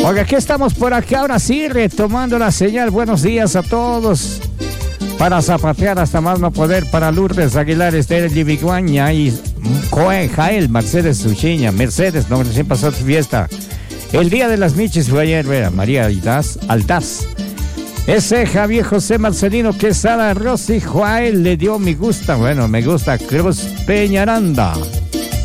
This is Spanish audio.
Oiga, aquí estamos por acá, ahora sí, retomando la señal. Buenos días a todos. Para zapatear hasta más no poder, para Lourdes Aguilar, Esther Libiguaña y Coe Jael, Mercedes Suchiña, Mercedes, no recién pasó su fiesta. El día de las Michis fue ayer, vea, María Aldaz. Ese Javier José Marcelino Quesada Rosy Joael le dio me gusta, bueno, me gusta Cruz Peñaranda.